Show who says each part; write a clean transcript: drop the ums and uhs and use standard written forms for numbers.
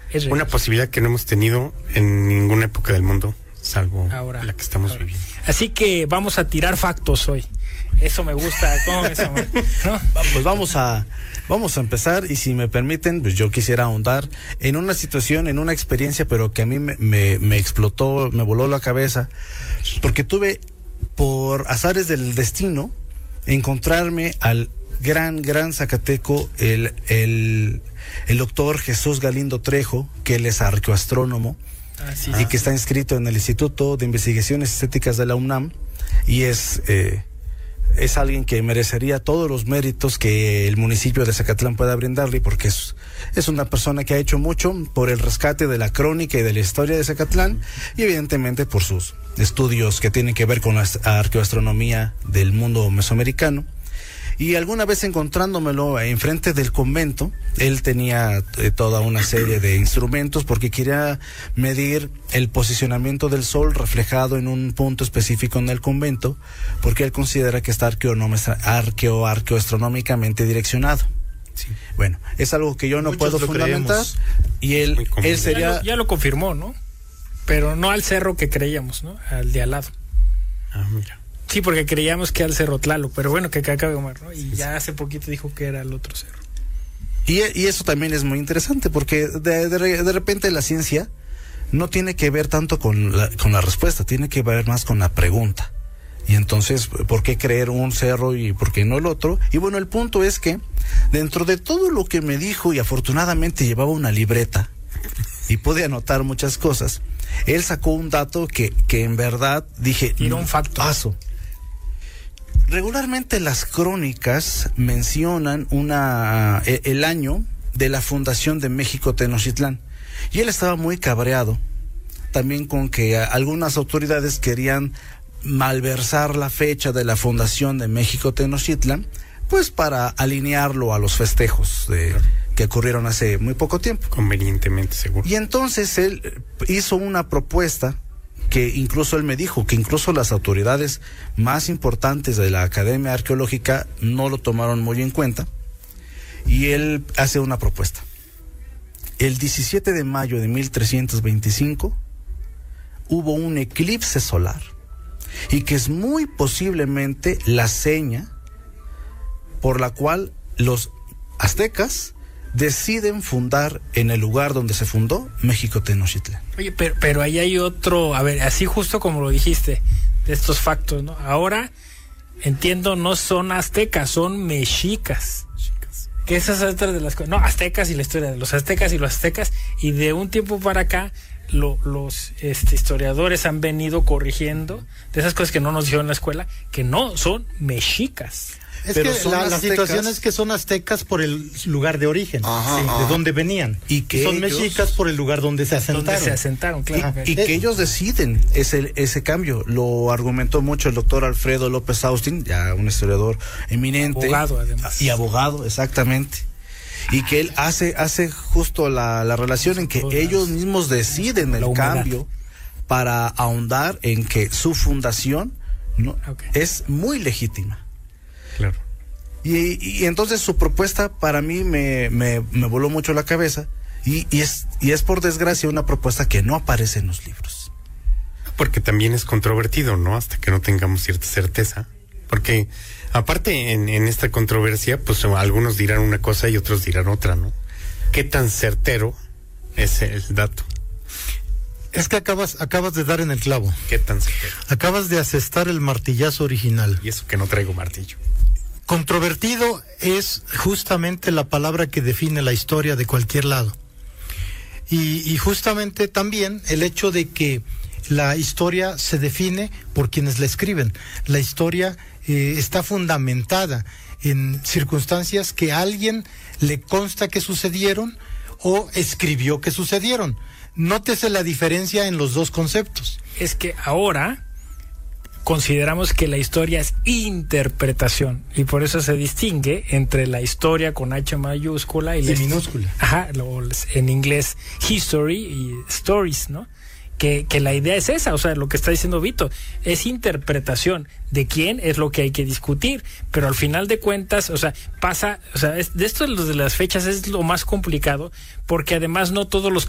Speaker 1: Es real.
Speaker 2: Una posibilidad que no hemos tenido en ninguna época del mundo, salvo
Speaker 1: Ahora,
Speaker 2: la que estamos viviendo.
Speaker 1: Así que vamos a tirar factos hoy. Eso me gusta. ¿Cómo ves, Omar? ¿No?
Speaker 3: Pues vamos a empezar, y si me permiten, pues yo quisiera ahondar en una situación, en una experiencia, pero que a mí me explotó, me voló la cabeza, porque tuve, por azares del destino, encontrarme al gran zacateco, el doctor Jesús Galindo Trejo, que él es arqueoastrónomo, y que está inscrito en el Instituto de Investigaciones Estéticas de la UNAM, y es alguien que merecería todos los méritos que el municipio de Zacatlán pueda brindarle, porque es una persona que ha hecho mucho por el rescate de la crónica y de la historia de Zacatlán, y evidentemente por sus estudios que tienen que ver con la arqueoastronomía del mundo mesoamericano. Y alguna vez encontrándomelo enfrente del convento, él tenía toda una serie de instrumentos porque quería medir el posicionamiento del sol reflejado en un punto específico en el convento, porque él considera que está arqueoastronómicamente direccionado. Sí. Bueno, es algo que yo no puedo fundamentar, y él sería...
Speaker 1: Ya lo confirmó, ¿no? Pero no al cerro que creíamos, ¿no? Al de al lado.
Speaker 2: Mira.
Speaker 1: Sí, porque creíamos que era el Cerro Tlaloc, pero bueno, que acá de Omar, ¿no? Y ya hace poquito dijo que era el otro cerro.
Speaker 3: Y eso también es muy interesante, porque de repente la ciencia no tiene que ver tanto con la respuesta, tiene que ver más con la pregunta. Y entonces, ¿por qué creer un cerro y por qué no el otro? Y bueno, el punto es que dentro de todo lo que me dijo, y afortunadamente llevaba una libreta y pude anotar muchas cosas, él sacó un dato que en verdad dije...
Speaker 1: Tiró un facto.
Speaker 3: Regularmente las crónicas mencionan el año de la fundación de México Tenochtitlán, y él estaba muy cabreado también con que algunas autoridades querían malversar la fecha de la fundación de México Tenochtitlán, pues para alinearlo a los festejos que ocurrieron hace muy poco tiempo.
Speaker 2: Convenientemente, seguro.
Speaker 3: Y entonces él hizo una propuesta que incluso él me dijo que incluso las autoridades más importantes de la Academia Arqueológica no lo tomaron muy en cuenta, y él hace una propuesta. El 17 de mayo de 1325 hubo un eclipse solar, y que es muy posiblemente la seña por la cual los aztecas deciden fundar en el lugar donde se fundó México Tenochtitlán.
Speaker 1: Oye, pero ahí hay otro, a ver, así justo como lo dijiste, de estos factos, ¿no? Ahora, entiendo, no son aztecas, son mexicas. Que esas son otras de las cosas. No, aztecas y la historia de los aztecas y los aztecas, y de un tiempo para acá, los historiadores han venido corrigiendo de esas cosas que no nos dijeron en la escuela, que no, son mexicas.
Speaker 4: Es
Speaker 3: pero
Speaker 4: que la situación es que son aztecas por el lugar de origen, de donde venían,
Speaker 3: y que
Speaker 4: son mexicas por el lugar donde se asentaron.
Speaker 1: Claro.
Speaker 3: Y que ellos deciden ese cambio. Lo argumentó mucho el doctor Alfredo López Austin, ya un historiador eminente.
Speaker 1: Abogado, además.
Speaker 3: Y abogado, exactamente. Y que él hace justo la relación en que ellos mismos deciden el cambio para ahondar en que su fundación es muy legítima.
Speaker 2: Claro.
Speaker 3: Y entonces su propuesta para mí me voló mucho la cabeza, y es por desgracia una propuesta que no aparece en los libros.
Speaker 2: Porque también es controvertido, ¿no? Hasta que no tengamos cierta certeza. Porque aparte en esta controversia, pues algunos dirán una cosa y otros dirán otra, ¿no? ¿Qué tan certero es el dato?
Speaker 4: Es que acabas de dar en el clavo.
Speaker 2: ¿Qué tan certero?
Speaker 4: Acabas de asestar el martillazo original.
Speaker 2: Y eso que no traigo martillo.
Speaker 4: Controvertido es justamente la palabra que define la historia de cualquier lado. Y justamente también el hecho de que la historia se define por quienes la escriben. La historia está fundamentada en circunstancias que a alguien le consta que sucedieron o escribió que sucedieron. Nótese la diferencia en los dos conceptos.
Speaker 1: Es que ahora consideramos que la historia es interpretación, y por eso se distingue entre la historia con H mayúscula y
Speaker 4: minúscula.
Speaker 1: En inglés history y stories, ¿no? Que la idea es esa, o sea, lo que está diciendo Vito, es interpretación. ¿De quién? Es lo que hay que discutir, pero al final de cuentas, o sea, de esto de las fechas es lo más complicado, porque además no todos los